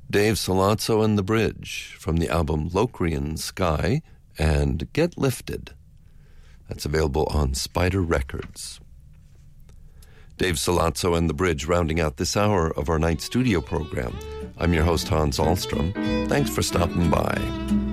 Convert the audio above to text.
Dave Sollozzo and the Bridge from the album Locrian Sky and Get Lifted. That's available on Spider Records. Dave Sollozzo and the Bridge rounding out this hour of our night studio program. I'm your host, Hans Ahlstrom. Thanks for stopping by.